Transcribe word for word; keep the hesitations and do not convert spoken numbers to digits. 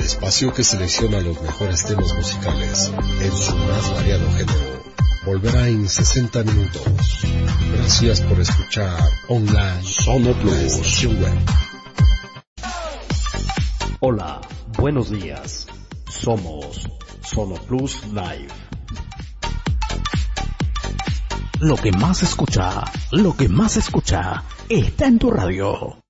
espacio que selecciona los mejores temas musicales en su más variado género, volverá en sesenta minutos. Gracias por escuchar online Sonoplus web. Hola, buenos días. Somos Sonoplus Live. Lo que más escucha, lo que más escucha, está en tu radio.